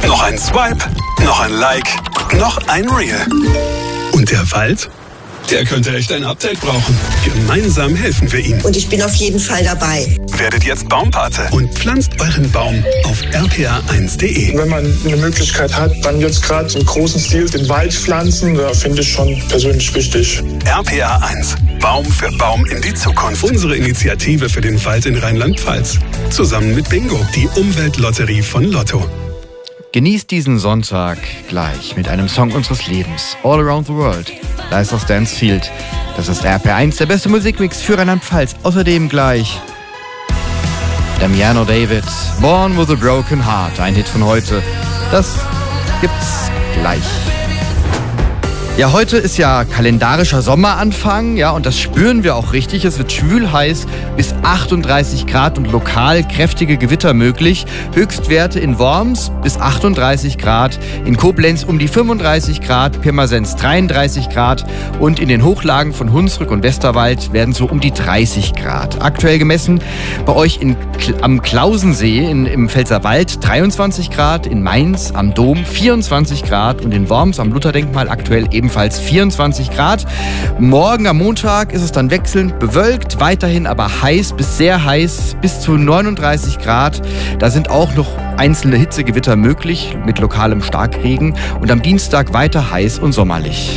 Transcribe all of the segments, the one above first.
Noch ein Swipe, noch ein Like, noch ein Reel. Und der Wald? Der könnte echt ein Update brauchen. Gemeinsam helfen wir ihm. Und ich bin auf jeden Fall dabei. Werdet jetzt Baumpate und pflanzt euren Baum auf rpa1.de. Wenn man eine Möglichkeit hat, dann jetzt gerade im großen Stil den Wald pflanzen, da finde ich schon persönlich wichtig. RPA1. Baum für Baum in die Zukunft. Unsere Initiative für den Wald in Rheinland-Pfalz. Zusammen mit Bingo, die Umweltlotterie von Lotto. Genießt diesen Sonntag gleich mit einem Song unseres Lebens. All Around the World. Liza Stansfield. Das ist RPA1, der beste Musikmix für Rheinland-Pfalz. Außerdem gleich Damiano David. Born with a Broken Heart. Ein Hit von heute. Das gibt's gleich. Ja, heute ist ja kalendarischer Sommeranfang, ja, und das spüren wir auch richtig. Es wird schwül heiß, bis 38 Grad und lokal kräftige Gewitter möglich. Höchstwerte in Worms bis 38 Grad, in Koblenz um die 35 Grad, Pirmasens 33 Grad und in den Hochlagen von Hunsrück und Westerwald werden so um die 30 Grad. Aktuell gemessen bei euch am Klausensee im Pfälzerwald 23 Grad, in Mainz am Dom 24 Grad und in Worms am Lutherdenkmal aktuell ebenfalls 24 Grad. Morgen am Montag ist es dann wechselnd bewölkt, weiterhin aber heiß bis sehr heiß, bis zu 39 Grad. Da sind auch noch einzelne Hitzegewitter möglich mit lokalem Starkregen und am Dienstag weiter heiß und sommerlich.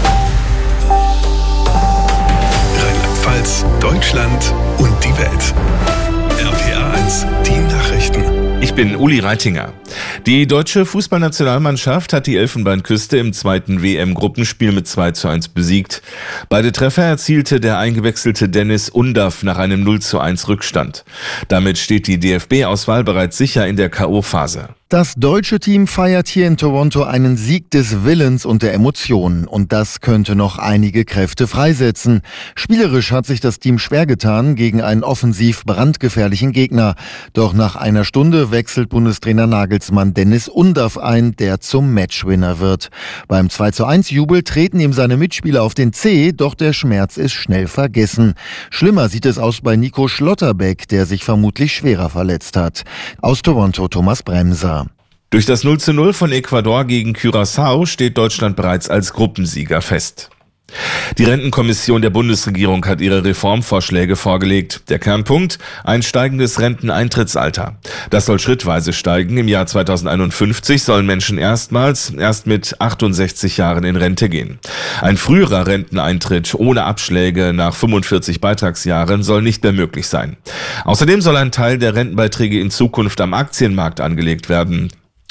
Rheinland-Pfalz, Deutschland und die Welt. RPA1, die Nachrichten. Ich bin Uli Reitinger. Die deutsche Fußballnationalmannschaft hat die Elfenbeinküste im zweiten WM-Gruppenspiel mit 2:1 besiegt. Beide Treffer erzielte der eingewechselte Dennis Undaff nach einem 0:1 Rückstand. Damit steht die DFB-Auswahl bereits sicher in der K.O.-Phase. Das deutsche Team feiert hier in Toronto einen Sieg des Willens und der Emotionen. Und das könnte noch einige Kräfte freisetzen. Spielerisch hat sich das Team schwer getan gegen einen offensiv brandgefährlichen Gegner. Doch nach einer Stunde wechselt Bundestrainer Nagelsmann Dennis Undaff ein, der zum Matchwinner wird. Beim 2:1-Jubel treten ihm seine Mitspieler auf den Zeh, doch der Schmerz ist schnell vergessen. Schlimmer sieht es aus bei Nico Schlotterbeck, der sich vermutlich schwerer verletzt hat. Aus Toronto Thomas Bremser. Durch das 0:0 von Ecuador gegen Curaçao steht Deutschland bereits als Gruppensieger fest. Die Rentenkommission der Bundesregierung hat ihre Reformvorschläge vorgelegt. Der Kernpunkt: ein steigendes Renteneintrittsalter. Das soll schrittweise steigen. Im Jahr 2051 sollen Menschen erst mit 68 Jahren in Rente gehen. Ein früherer Renteneintritt ohne Abschläge nach 45 Beitragsjahren soll nicht mehr möglich sein. Außerdem soll ein Teil der Rentenbeiträge in Zukunft am Aktienmarkt angelegt werden.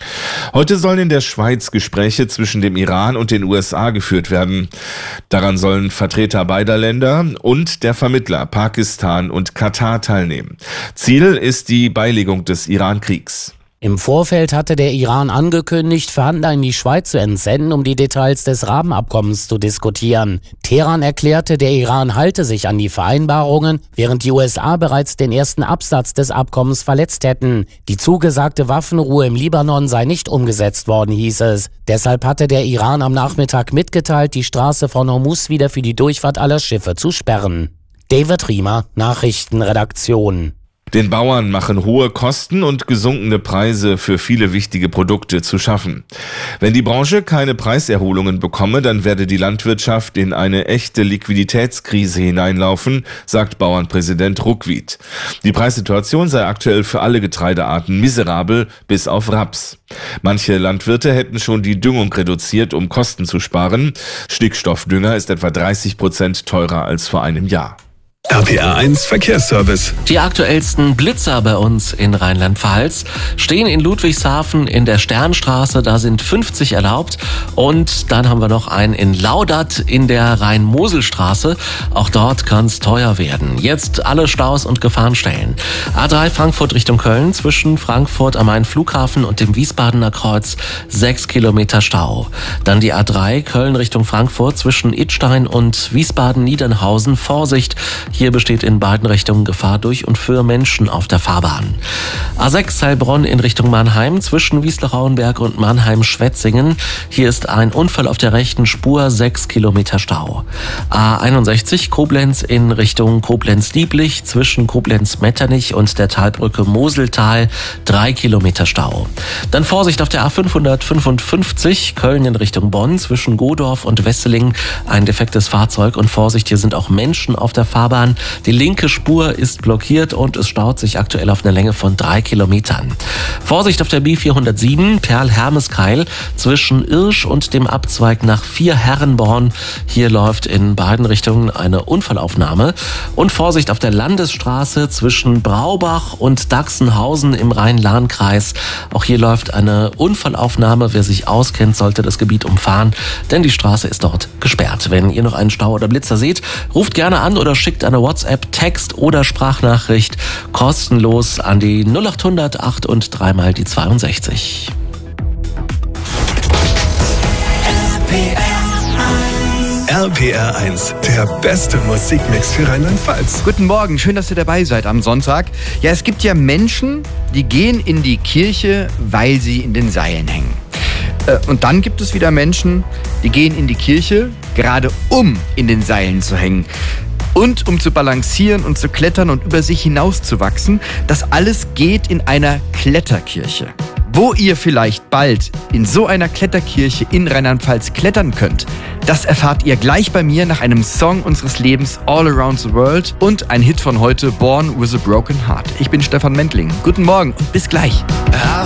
Heute sollen in der Schweiz Gespräche zwischen dem Iran und den USA geführt werden. Daran sollen Vertreter beider Länder und der Vermittler Pakistan und Katar teilnehmen. Ziel ist die Beilegung des Iran-Kriegs. Im Vorfeld hatte der Iran angekündigt, Verhandler in die Schweiz zu entsenden, um die Details des Rahmenabkommens zu diskutieren. Teheran erklärte, der Iran halte sich an die Vereinbarungen, während die USA bereits den ersten Absatz des Abkommens verletzt hätten. Die zugesagte Waffenruhe im Libanon sei nicht umgesetzt worden, hieß es. Deshalb hatte der Iran am Nachmittag mitgeteilt, die Straße von Hormuz wieder für die Durchfahrt aller Schiffe zu sperren. David Riemer, Nachrichtenredaktion. Den Bauern machen hohe Kosten und gesunkene Preise für viele wichtige Produkte zu schaffen. Wenn die Branche keine Preiserholungen bekomme, dann werde die Landwirtschaft in eine echte Liquiditätskrise hineinlaufen, sagt Bauernpräsident Ruckwied. Die Preissituation sei aktuell für alle Getreidearten miserabel, bis auf Raps. Manche Landwirte hätten schon die Düngung reduziert, um Kosten zu sparen. Stickstoffdünger ist etwa 30% teurer als vor einem Jahr. RPA1 Verkehrsservice. Die aktuellsten Blitzer bei uns in Rheinland-Pfalz stehen in Ludwigshafen in der Sternstraße, da sind 50 erlaubt. Und dann haben wir noch einen in Laudert in der Rhein-Mosel-Straße. Auch dort kann es teuer werden. Jetzt alle Staus und Gefahrenstellen. A3 Frankfurt Richtung Köln zwischen Frankfurt am Main Flughafen und dem Wiesbadener Kreuz 6 Kilometer Stau. Dann die A3 Köln Richtung Frankfurt zwischen Idstein und Wiesbaden-Niedernhausen. Vorsicht! Hier besteht in beiden Richtungen Gefahr durch und für Menschen auf der Fahrbahn. A6 Heilbronn in Richtung Mannheim zwischen Wiesler-Rauenberg und Mannheim-Schwetzingen. Hier ist ein Unfall auf der rechten Spur, 6 Kilometer Stau. A61 Koblenz in Richtung Koblenz-Dieblich zwischen Koblenz-Metternich und der Talbrücke Moseltal, 3 Kilometer Stau. Dann Vorsicht auf der A555 Köln in Richtung Bonn zwischen Godorf und Wesseling, ein defektes Fahrzeug und Vorsicht, hier sind auch Menschen auf der Fahrbahn. Die linke Spur ist blockiert und es staut sich aktuell auf eine Länge von 3 Kilometern. Vorsicht auf der B407 Perl-Hermeskeil zwischen Irsch und dem Abzweig nach Vierherrenborn. Hier läuft in beiden Richtungen eine Unfallaufnahme. Und Vorsicht auf der Landesstraße zwischen Braubach und Dachsenhausen im Rhein-Lahn-Kreis. Auch hier läuft eine Unfallaufnahme. Wer sich auskennt, sollte das Gebiet umfahren, denn die Straße ist dort gesperrt. Wenn ihr noch einen Stau oder Blitzer seht, ruft gerne an oder schickt eine WhatsApp, Text oder Sprachnachricht kostenlos an die 0800 8 und 3 mal die 62. RPR 1, der beste Musikmix für Rheinland-Pfalz. Guten Morgen, schön, dass ihr dabei seid am Sonntag. Ja, es gibt ja Menschen, die gehen in die Kirche, weil sie in den Seilen hängen. Und dann gibt es wieder Menschen, die gehen in die Kirche, gerade um in den Seilen zu hängen. Und um zu balancieren und zu klettern und über sich hinauszuwachsen. Das alles geht in einer Kletterkirche. Wo ihr vielleicht bald in so einer Kletterkirche in Rheinland-Pfalz klettern könnt, das erfahrt ihr gleich bei mir nach einem Song unseres Lebens, All Around the World, und ein Hit von heute, Born with a Broken Heart. Ich bin Stefan Mentling. Guten Morgen und bis gleich.